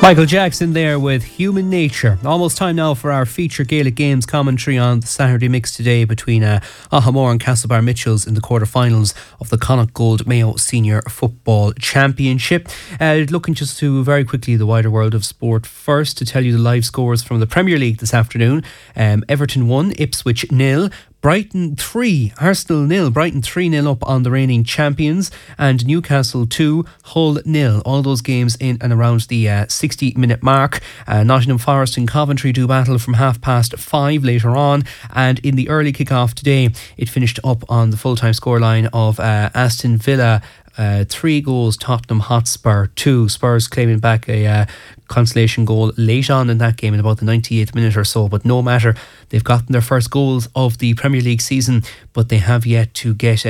Michael Jackson there with Human Nature. Almost time now for our feature Gaelic Games commentary on the Saturday mix today between Aghamore and Castlebar Mitchells in the quarterfinals of the Connacht Gold Mayo Senior Football Championship. Looking just to very quickly the wider world of sport first to tell you the live scores from the Premier League this afternoon. Everton 1, Ipswich 0. Brighton 3, Arsenal 0, Brighton 3-0 up on the reigning champions, and Newcastle 2, Hull 0. All those games in and around the 60-minute mark. Nottingham Forest and Coventry do battle from 5:30 later on, and in the early kick-off today it finished up on the full-time scoreline of Aston Villa 3 goals, Tottenham Hotspur 2. Spurs claiming back a consolation goal late on in that game in about the 98th minute or so, but no matter, they've gotten their first goals of the Premier League season, but they have yet to get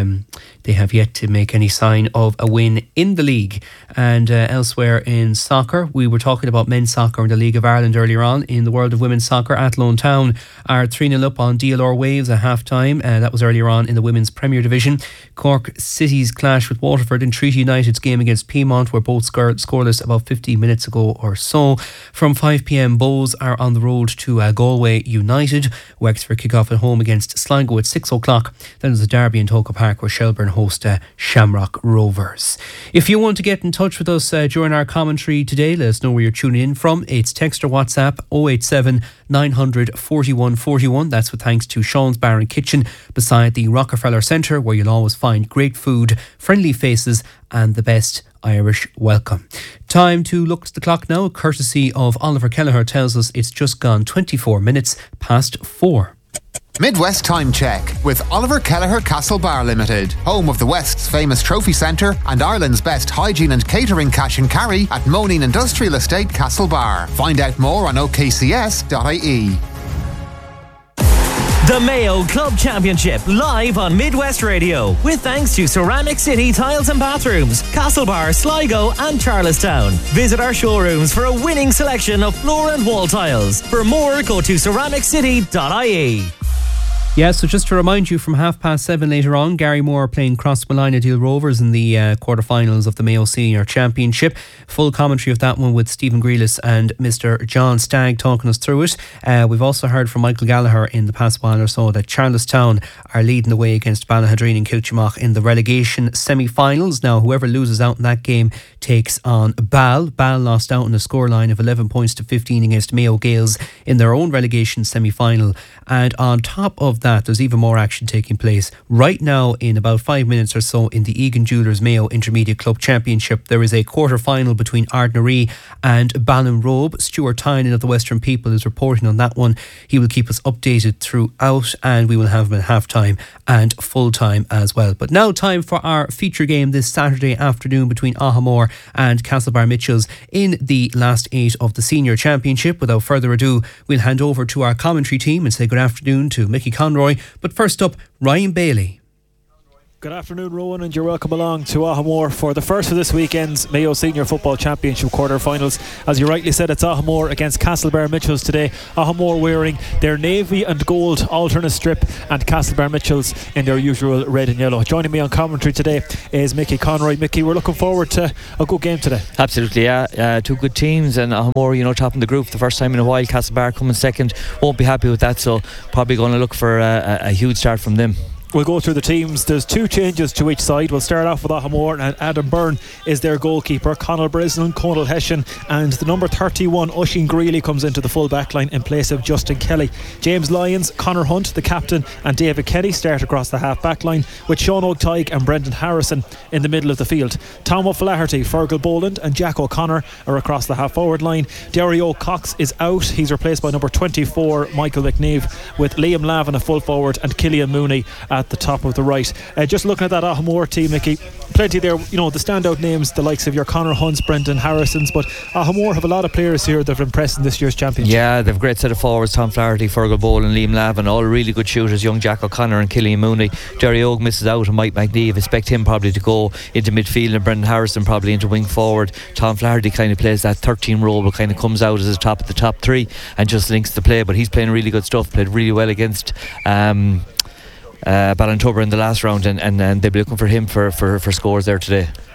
make any sign of a win in the league. And elsewhere in soccer, we were talking about men's soccer in the League of Ireland earlier on. In the world of women's soccer, Athlone Town are 3-0 up on DLR Waves at half time. That was earlier on in the women's Premier Division. Cork City's clash with Waterford and Treaty United's game against Piedmont were both scoreless about 15 minutes ago or so. From 5pm, Bows are on the road to Galway United. Wexford kick off at home against Sligo at 6 o'clock. Then there's a derby in Toca Park where Shelburne host Shamrock Rovers. If you want to get in touch with us during our commentary today, let us know where you're tuning in from. It's text or WhatsApp 087 900 41 41. That's with thanks to Sean's Bar and Kitchen beside the Rockefeller Centre, where you'll always find great food, friendly faces and the best Irish welcome. Time to look at the clock now, courtesy of Oliver Kelleher tells us it's just gone 24 minutes past 4. Midwest Time Check with Oliver Kelleher Castlebar Limited, home of the West's famous trophy centre and Ireland's best hygiene and catering cash and carry at Moneen Industrial Estate Castlebar. Find out more on okcs.ie. The Mayo Club Championship live on Midwest Radio with thanks to Ceramic City Tiles and Bathrooms, Castlebar, Sligo and Charlestown. Visit our showrooms for a winning selection of floor and wall tiles. For more, go to ceramiccity.ie. Yeah, so just to remind you, from 7:30 later on, Gary Moore playing Crossmolina Deal Rovers in the quarterfinals of the Mayo Senior Championship. Full commentary of that one with Stephen Grealis and Mr. John Stagg talking us through it. We've also heard from Michael Gallagher in the past while or so that Charlestown are leading the way against Ballahadreen and Kiltimagh in the relegation semi-finals. Now, whoever loses out in that game takes on Ball. Ball lost out in a scoreline of 11 points to 15 against Mayo Gales in their own relegation semi-final. And on top of that, there's even more action taking place right now. In about 5 minutes or so in the Egan Jewellers Mayo Intermediate Club Championship, there is a quarter-final between Ardnaree and Ballinrobe. Stuart Tynan of the Western People is reporting on that one. He will keep us updated throughout, and we will have him at half-time and full-time as well. But now time for our feature game this Saturday afternoon between Aghamore and Castlebar Mitchells in the last 8 of the Senior Championship. Without further ado, we'll hand over to our commentary team and say good afternoon to Mickey Conroy. But first up, Ryan Bailey. Good afternoon, Rowan, and you're welcome along to Aghamore for the first of this weekend's Mayo Senior Football Championship quarter-finals. As you rightly said, it's Aghamore against Castlebar Mitchells today. Aghamore wearing their navy and gold alternate strip and Castlebar Mitchells in their usual red and yellow. Joining me on commentary today is Mickey Conroy. Mickey, we're looking forward to a good game today. Absolutely, yeah. Two good teams, and Aghamore, topping the group for the first time in a while. Castlebar coming second, won't be happy with that, so probably going to look for a huge start from them. We'll go through the teams. There's 2 changes to each side. We'll start off with Aghamore, and Adam Byrne is their goalkeeper. Conal Bresnan, Conal Hessian, and the number 31 Oisin Greeley comes into the full back line in place of Justin Kelly. James Lyons, Conor Hunt, the captain, and David Kelly start across the half back line, with Sean O'Tyke and Brendan Harrison in the middle of the field. Tom O'Flaherty, Fergal Boland and Jack O'Connor are across the half forward line. Derry O'Cox is out. He's replaced by number 24 Michael McNeve, with Liam Lavin a full forward and Killian Mooney at the top of the right. Just looking at that Aghamore team, Mickey, plenty there, the standout names, the likes of your Conor Hunts, Brendan Harrisons, but Aghamore have a lot of players here that have impressed in this year's championship. Yeah, they've a great set of forwards. Tom Flaherty, Fergal Boland, Liam Lavin, all really good shooters. Young Jack O'Connor and Killian Mooney. Derry Og misses out and Mike McNeve. Expect him probably to go into midfield, and Brendan Harrison probably into wing forward. Tom Flaherty kind of plays that 13 role, but kind of comes out as the top of the top 3 and just links the play, but he's playing really good stuff. Played really well against Ballintober in the last round, and they'll be looking for him for scores there today.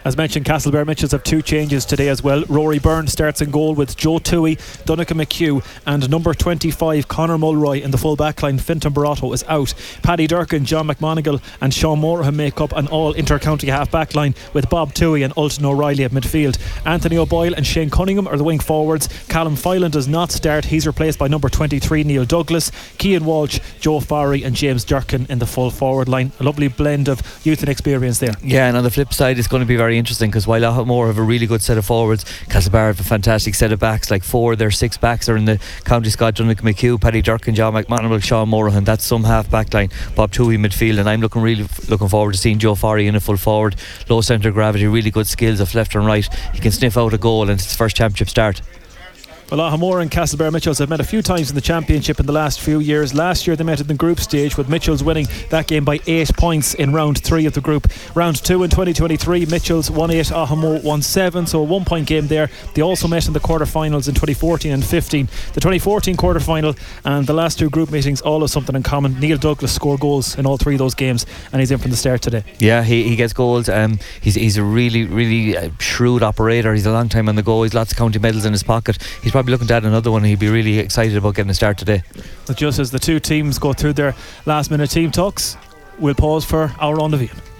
As mentioned, Castlebar Mitchells have 2 changes today as well. Rory Byrne starts in goal with Joe Toohey, Donncha McHugh, and number 25 Conor Mulroy in the full back line. Fintan Barotto is out. Paddy Durkin, John McMonigal and Sean Morahan make up an all inter-county half back line with Bob Toohey and Ultan O'Reilly at midfield. Anthony O'Boyle and Shane Cunningham are the wing forwards. Callum Filan does not start. He's replaced by number 23 Neil Douglas. Cian Walsh, Joe Farry and James Durkin in the full forward line. A lovely blend of youth and experience there. Yeah, and on the flip side it's going to be very interesting, because while Ahmore have a really good set of forwards, Castlebar have a fantastic set of backs. Like 4 of their 6 backs are in the County Scott. Donncha McHugh, Paddy Durkin, John McMonigal, Sean Morahan. That's some half back line. Bob Toohey midfield, and I'm looking forward to seeing Joe Farry in a full forward. Low centre of gravity, really good skills of left and right. He can sniff out a goal, and it's his first championship start. Well, Ahmore and Castlebar Mitchells have met a few times in the championship in the last few years. Last year they met in the group stage, with Mitchells winning that game by 8 points in round 3 of the group. Round 2 in 2023, Mitchells won 8, Ahmore won 7, so a 1 point game there. They also met in the quarter-finals in 2014 and 15. The 2014 quarter-final and the last 2 group meetings all have something in common. Neil Douglas scored goals in all 3 of those games, and he's in from the start today. Yeah, he gets goals. He's a really shrewd operator. He's a long time on the go. He's lots of county medals in his pocket. He's probably looking to add another one. He'd be really excited about getting a start today. But just as the 2 teams go through their last minute team talks, we'll pause for our round of Ian.